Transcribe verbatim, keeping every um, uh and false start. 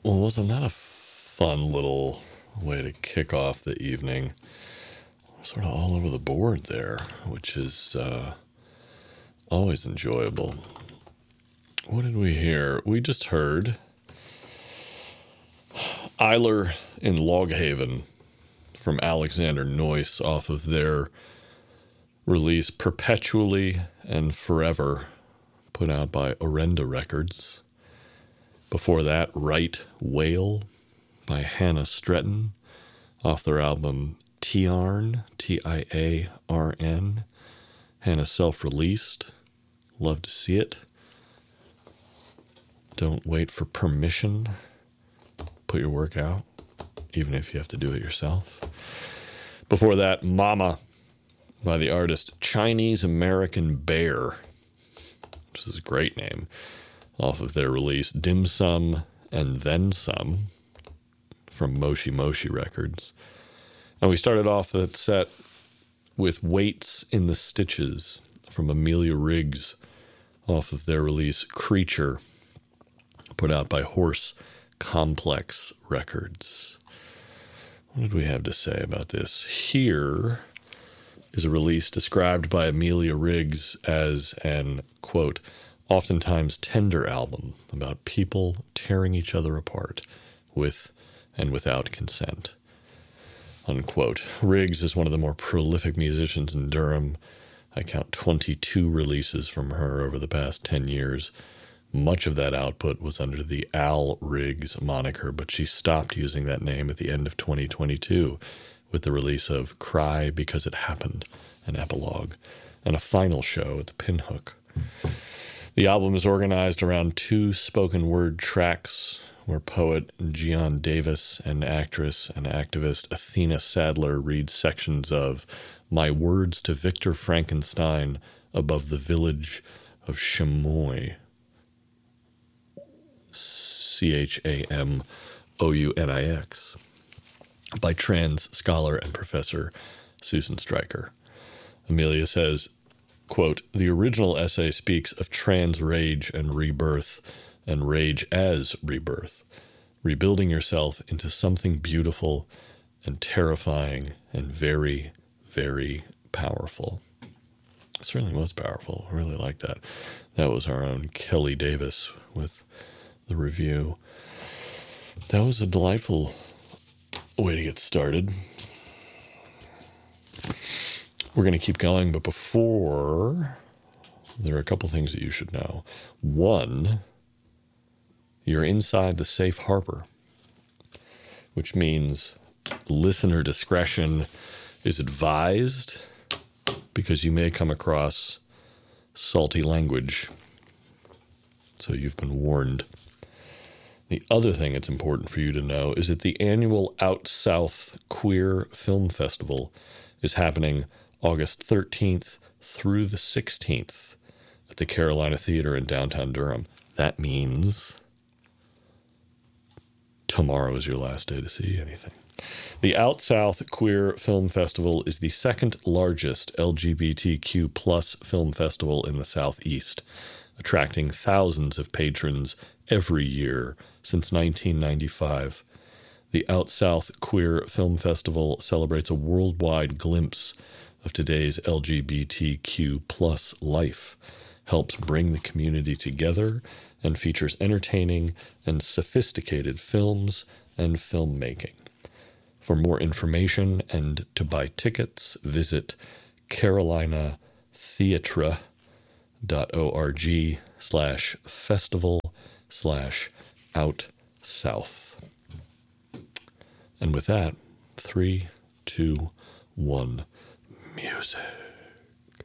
Well, wasn't that a fun little way to kick off the evening? Sort of all over the board there, which is uh, always enjoyable. What did we hear? We just heard Eiler in Loghaven from Alexander Noyce off of their release Perpetually and Forever, put out by Orenda Records. Before that, Right Whale by Hannah Stretton off their album Tiarn, T I A R N. Hannah self-released. Love to see it. Don't wait for permission. Put your work out, even if you have to do it yourself. Before that, Mama by the artist Chinese American Bear, which is a great name, off of their release Dim Sum and Then Some from Moshi Moshi Records. And we started off that set with Weights in the Stitches from Amelia Riggs off of their release Creature, put out by Horse Complex Records. What did we have to say about this? Here is a release described by Amelia Riggs as an, quote, oftentimes tender album about people tearing each other apart with and without consent, unquote. Riggs is one of the more prolific musicians in Durham. I count twenty-two releases from her over the past ten years. Much of that output was under the Al Riggs moniker, but she stopped using that name at the end of twenty twenty-two with the release of Cry Because It Happened, an epilogue, and a final show at the Pinhook. The album is organized around two spoken word tracks where poet Gian Davis and actress and activist Athena Sadler read sections of My Words to Victor Frankenstein Above the Village of Chamois, C H A M O U N I X, by trans scholar and professor Susan Stryker. Amelia says, quote, the original essay speaks of trans rage and rebirth, and rage as rebirth, rebuilding yourself into something beautiful and terrifying and very, very powerful. It certainly was powerful. I really like that. That was our own Kelly Davis with the review. That was a delightful way to get started. We're going to keep going, but before, there are a couple things that you should know. One, you're inside the safe harbor, which means listener discretion is advised because you may come across salty language. So you've been warned. The other thing it's important for you to know is that the annual Out South Queer Film Festival is happening August thirteenth through the sixteenth at the Carolina Theater in downtown Durham. That means tomorrow is your last day to see anything. The Out South Queer Film Festival is the second largest L G B T Q plus film festival in the Southeast, attracting thousands of patrons every year since nineteen ninety-five. The Out South Queer Film Festival celebrates a worldwide glimpse of today's L G B T Q plus life, helps bring the community together, and features entertaining and sophisticated films and filmmaking. For more information and to buy tickets, visit carolinatheatre.org slash festival slash out south. And with that, three, two, one, music.